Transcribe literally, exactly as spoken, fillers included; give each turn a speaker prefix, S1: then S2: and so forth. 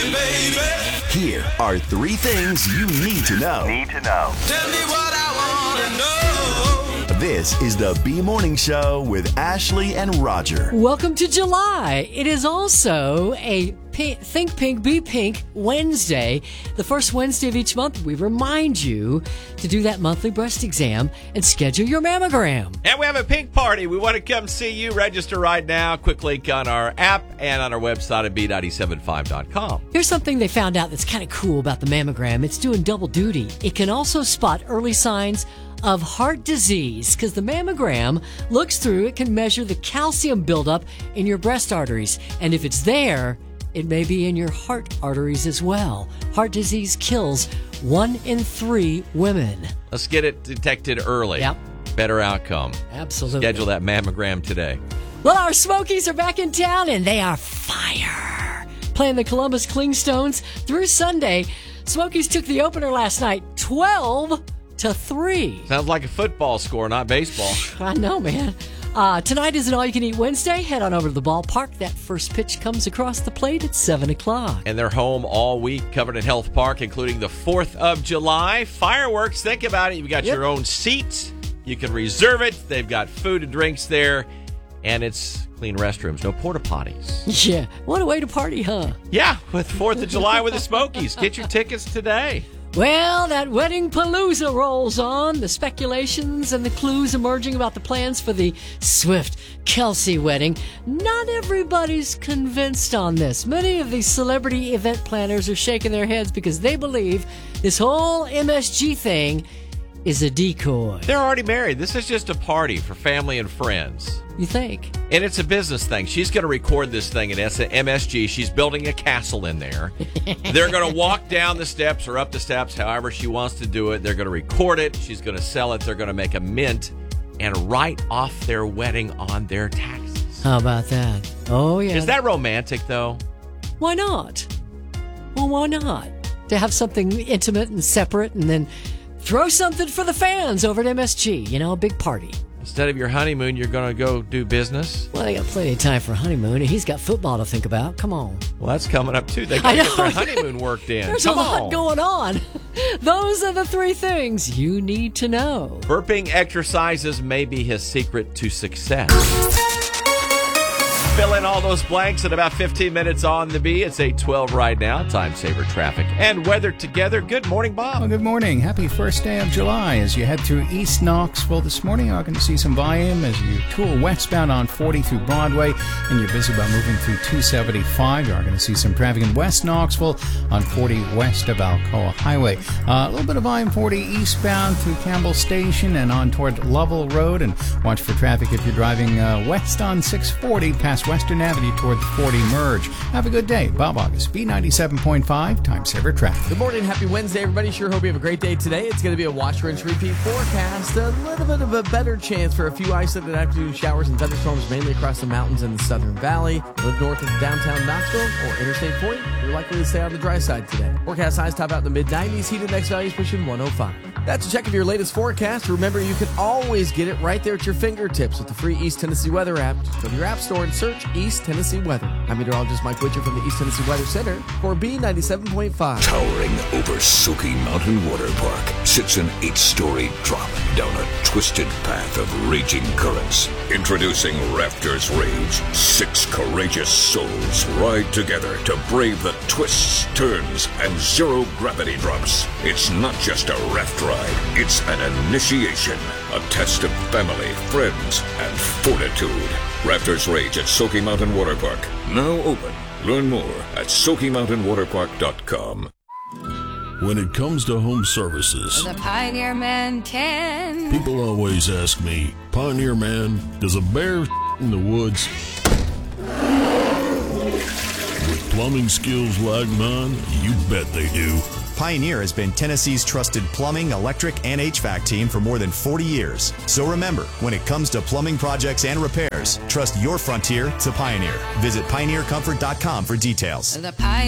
S1: morning, baby.
S2: Here are three things you need to know.
S3: Need to know.
S1: Tell me what I want to know.
S2: This is the B Morning Show with Ashley and Roger.
S4: Welcome to July. It is also a Pink, Think Pink, Be Pink Wednesday. The first Wednesday of each month, we remind you to do that monthly breast exam and schedule your mammogram.
S5: And we have a pink party. We want to come see you. Register right now. Quick link on our app and on our website at B nine seven five dot com.
S4: Here's something they found out that's kind of cool about the mammogram. It's doing double duty. It can also spot early signs of heart disease because the mammogram looks through, it can measure the calcium buildup in your breast arteries. And if it's there, it may be in your heart arteries as well. Heart disease kills one in three women.
S5: Let's get it detected early.
S4: Yep.
S5: Better outcome.
S4: Absolutely.
S5: Schedule that mammogram today.
S4: Well, our Smokies are back in town, and they are fire. Playing the Columbus Clingstones through Sunday. Smokies took the opener last night, twelve to three.
S5: Sounds like a football score, not baseball.
S4: I know, man. Uh, tonight is an all-you-can-eat Wednesday. Head on over to the ballpark. That first pitch comes across the plate at seven o'clock.
S5: And they're home all week, covered in Health Park, including the fourth of July. Fireworks, think about it. You've got
S4: Yep.
S5: your own seats. You can reserve it. They've got food and drinks there. And it's clean restrooms, no porta potties.
S4: Yeah, what a way to party, huh?
S5: Yeah, with fourth of July with the Smokies. Get your tickets today.
S4: Well, that wedding palooza rolls on. The speculations and the clues emerging about the plans for the Swift-Kelsey wedding. Not everybody's convinced on this. Many of these celebrity event planners are shaking their heads because they believe this whole M S G thing is a decoy.
S5: They're already married. This is just a party for family and friends.
S4: You think?
S5: And it's a business thing. She's going to record this thing at M S G. She's building a castle in there. They're going to walk down the steps or up the steps, however she wants to do it. They're going to record it. She's going to sell it. They're going to make a mint and write off their wedding on their taxes.
S4: How about that? Oh, yeah.
S5: Is that romantic, though?
S4: Why not? Well, why not? To have something intimate and separate and then throw something for the fans over at M S G. You know, a big party.
S5: Instead of your honeymoon, you're going to go do business?
S4: Well, they got plenty of time for a honeymoon, and he's got football to think about. Come on.
S5: Well, that's coming up, too. They got to get their honeymoon worked in.
S4: There's
S5: Come
S4: a lot
S5: on.
S4: going on. Those are the three things you need to know.
S5: Burping exercises may be his secret to success. Fill in all those blanks in about fifteen minutes on the B. It's eight twelve right now. Time saver traffic and weather together. Good morning, Bob.
S6: Well, good morning. Happy first day of July. As you head through East Knoxville this morning, you're going to see some volume as you tool westbound on forty through Broadway, and you're busy about moving through two seventy-five. You're going to see some traffic in West Knoxville on forty west of Alcoa Highway. Uh, a little bit of volume forty eastbound through Campbell Station and on toward Lovell Road. And watch for traffic if you're driving uh, west on six forty past Western Avenue toward the forty merge. Have a good day. Bob August, B ninety-seven point five, Time Saver Traffic.
S7: Good morning. Happy Wednesday, everybody. Sure hope you have a great day today. It's going to be a wash, rinse, repeat forecast. A little bit of a better chance for a few isolated afternoon showers and thunderstorms, mainly across the mountains in the Southern Valley. Live north of downtown Knoxville or Interstate Point, you're likely to stay on the dry side today. Forecast highs top out in the mid nineties. Heat index values pushing one oh five. That's a check of your latest forecast. Remember, you can always get it right there at your fingertips with the free East Tennessee Weather app. Just go to your app store and search East Tennessee Weather. I'm meteorologist Mike Witcher from the East Tennessee Weather Center for B ninety-seven point five.
S8: Towering over Soaky Mountain Water Park sits an eight-story drop down a twisted path of raging currents. Introducing Raptors Rage. Six courageous souls ride together to brave the twists, turns, and zero-gravity drops. It's not just a raft ride. It's an initiation, a test of family, friends, and fortitude. Raptors Rage at Soaky Mountain Water Park. Now open. Learn more at soaky mountain water park dot com.
S9: When it comes to home services,
S10: the Pioneer Man can.
S9: People always ask me, Pioneer Man, does a bear in the woods? With plumbing skills like mine, you bet they do.
S11: Pioneer has been Tennessee's trusted plumbing, electric, and H V A C team for more than forty years. So remember, when it comes to plumbing projects and repairs, trust your frontier to Pioneer. Visit pioneer comfort dot com for details.
S10: The Pioneer